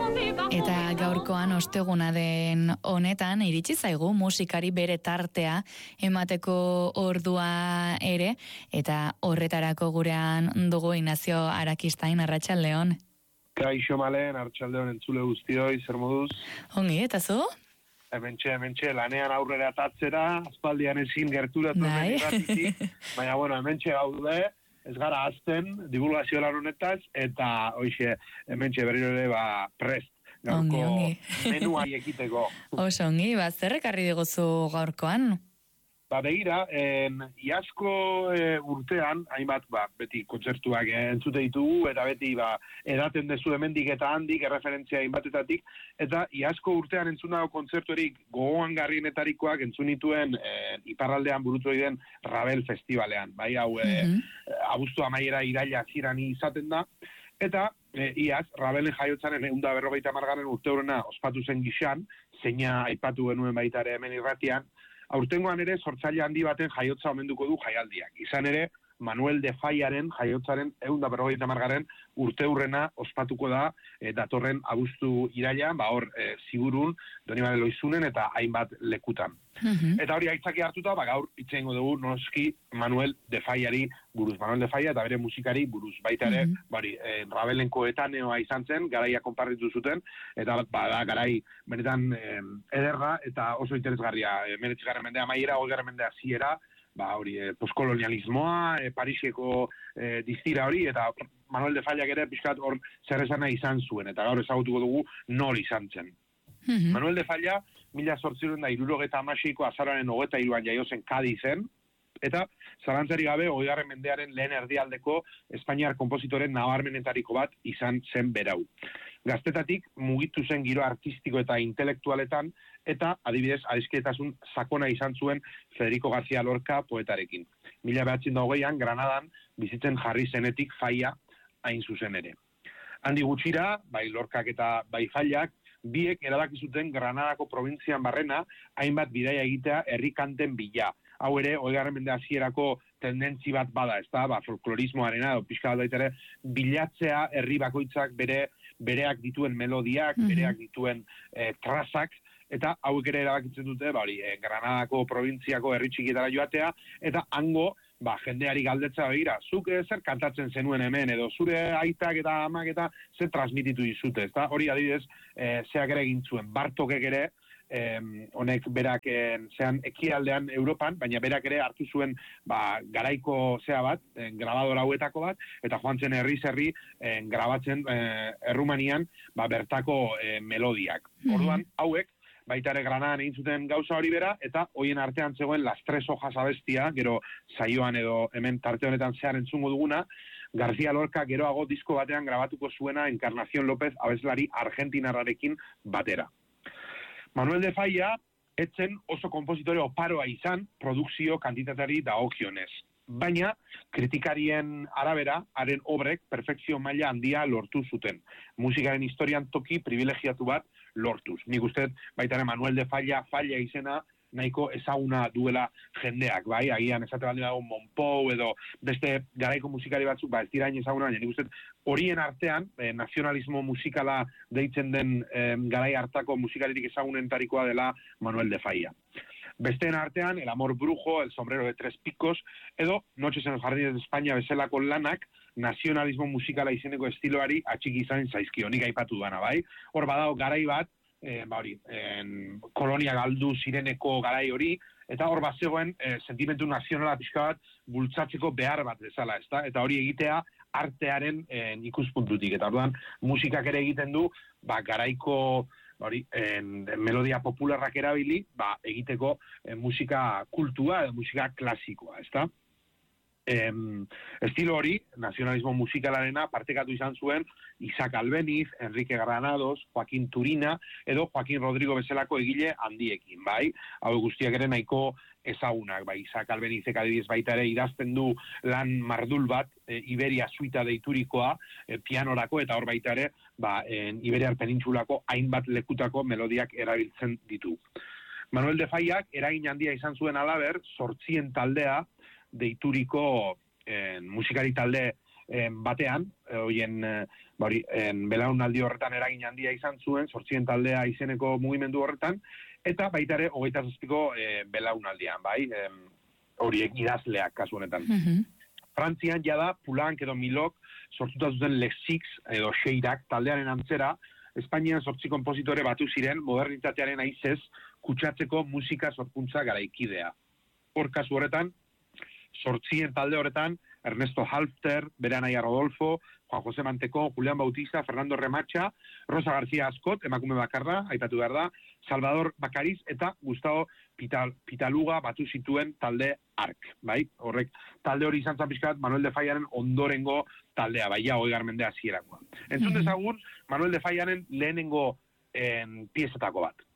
Eta gaurkoan osteguna den honetan iritsi zaigu musikari bere tartea emateko ordua ere, eta horretarako gurean dugu Ignacio Arakistain. Arratsaldeon. Kaixo Malen, arratsaldeon entzule guztioi, zer moduz? Ongi, eta zu? Hementxe, lanean aurrera atatzera, aspaldian ezin gerturatu den irratitik, baina hementxe gaude, ez gara azten, divulgazio lan honetaz, eta hoxe, hementxe berriro ere, prest, gaurko menuai ekiteko. Oso ongi, zerrek arri diguzu gaurkoan? Begira, iazko urtean, hainbat, beti kontzertuak entzute ditugu, eta beti edaten dezu hemendik eta handik, erreferentzia hainbatetatik, eta iazko urtean entzunago kontzerturik gogoan garrienetarikoak entzunituen iparraldean burutu den Ravel Festivalean. Bai, hau, abuztu amaiera iraila ziran izaten da, eta iaz, Ravelen jaiotzaren 150. urte horrena ospatu zen gixan, zeina aipatu genuen baita ere hemen irratian, aurtengoan ere sortzaile handi baten jaiotza omenduko du jaialdiak. Izan ere, Manuel de Fallaren jaiotzaren 150. urte hurrena ospatuko da datorren abuztu irailean, hor Zigurun, Donibane Loizunen eta hainbat lekutan. Eta hori aitzaki hartuta, gaur itzengo dugu noski Manuel de Fallari buruz. Manuel de Falla eta bere musikari buruz. Baita ere, Ravelen koetaneoa izan zen, garaia konpartitu zuten, eta da garai benetan ederra eta oso interesgarria. 19. mendea amaiera, 20. mendea hasiera, postkolonialismoa, Pariseko distira hori, eta Manuel de Fallak ere pixkat hor zer esana izan zuen, eta gaur ezagutuko dugu nor izan zen. Manuel de Falla, 1876ko azaroaren 23an jaio zen Kadizen, eta zalantzari gabe 20. mendearen lehen erdialdeko Espainiar konpositoren nabarmenetariko bat izan zen berau. Gaztetatik mugitu zen giro artistiko eta intelektualetan, eta adibidez adiskidetasun sakona izan zuen Federico García Lorca poetarekin. 1920an Granadan bizitzen jarri zenetik Falla hain zuzen ere. Handi gutxira, bai Lorcak eta bai Fallak, biek erabaki zuten Granadako probintzian barrena hainbat bidaia egitea herri kanten bila. Hau ere, 20. mende hasierako tendentzi bat bada, ezta? Folklorismoarena, pixka bat ere, bilatzea herri bakoitzak bereak dituen melodiak, bereak dituen trazak, eta hauek ere erabakitzen dute, Granadako probintziako herri txikietara joatea, eta hango, jendeari galdetza begira, zuk zer kantatzen zenuen hemen, edo zure aitak eta amak eta zer transmititu dizute, ezta? Hori adibidez, zeak ere egin zuen, Bartokek ere, honek berak zean ekialdean Europan, baina berak ere hartu zuen garaiko zea bat, grabadora hauetako bat, eta joan zen herri grabatzen Errumanian bertako melodiak. Orduan, hauek, baita ere Granadan egin zuten gauza hori bera, eta hoien artean zegoen Las Tres Hojas abestia, gero saioan edo hemen tarte honetan zehar entzungo duguna, García Lorca geroago disko batean grabatuko zuena Encarnación López abeslari argentinarrarekin batera. Manuel de Falla etzen oso konpositore oparoa izan produkzio kantitateari dagokionez. Baina, kritikarien arabera, haren obrek perfekzio maila handia lortu zuten. Musikaren historian toki privilegiatu bat lortuz. Nik uste, baita ere Manuel de Falla izena, nahiko ezaguna duela jendeak, bai? Agian esate baldin dago Monpou edo beste garaiko musikari batzuk, ez dira hain ezaguna, baina nik uste horien artean, nazionalismo musikala deitzen den garai hartako musikaririk ezagunentarikoa dela Manuel de Falla. Besteen artean, El amor brujo, El sombrero de tres picos, edo Noches en los jardines de España bezalako lanak, nazionalismo musikala izeneko estiloari atxiki izan zaizkio, nik aipatu duana, bai? Hor badago garai bat, kolonia galdu zireneko garai hori, eta hor bazegoen sentimentu nazionala pixka bat bultzatzeko behar bat bezala, ezta? Eta hori egitea artearen ikuspuntutik, eta orduan musikak ere egiten du, garaiko melodia popularrak erabili, egiteko musika kultua edo musika klasikoa, ezta? Estilo hori, nazionalismo musikalarena partekatu izan zuen Isaac Albeniz, Enrique Granados, Joaquín Turina edo Joaquín Rodrigo bezalako egile handiekin, bai? Hau guztiak ere nahiko ezagunak, bai? Isaac Albenizek adibidez baita ere idazten du lan mardul bat, Iberia suita deiturikoa, pianorako, eta hor baita ere, Iberiar penintsulako hainbat lekutako melodiak erabiltzen ditu. Manuel de Fallak eragin handia izan zuen halaber, 8 taldea deituriko musikari talde batean, hoien belaunaldi horretan eragin handia izan zuen, 8 taldea izeneko mugimendu horretan, eta baita ere 27ko belaunaldian, bai, horiek idazleak kasu honetan. Frantzian jada Poulenc edo Milok sortuta zuten Les Six edo Xeirak taldearen antzera, Espainian 8 konpositore batu ziren modernitatearen aizez kutsatzeko musika sorkuntza garaikidea. Hor kasu horretan, 8 talde horretan, Ernesto Halfter, bere anaia Rodolfo, Juan José Manteko, Julián Bautista, Fernando Remacha, Rosa García Ascot, emakume bakarra, aipatu behar da, Salvador Bacariz eta Gustavo Pitaluga batu zituen talde ARC, bai? Horrek, talde hori izan pixkat Manuel de Fallaren ondorengo taldea, bai, ja, 20. mende hasierakoa. Entzun dezagun, Manuel de Fallaren lehenengo piezetako bat.